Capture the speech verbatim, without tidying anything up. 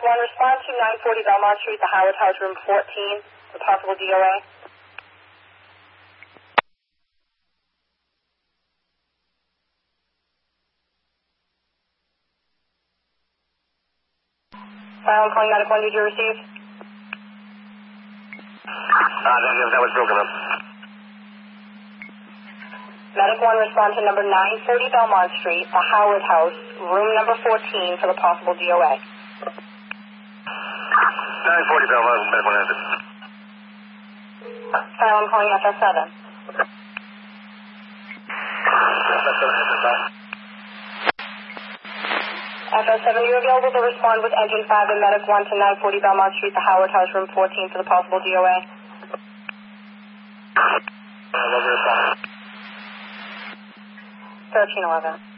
one, respond to nine forty Belmont Street, the Howard House, room fourteen, for possible D O A. File calling medic one, did you receive? Uh, negative, that was broken up. Medic one, respond to number nine forty Belmont Street, the Howard House, room number fourteen, for the possible D O A. nine forty Belmont, medic one answer. File, I'm calling F S seven. F S seven, are you available to respond with engine five and medic one to nine forty Belmont Street, the Howard House, room fourteen, for the possible D O A? Uh, what was the response? thirteen eleven.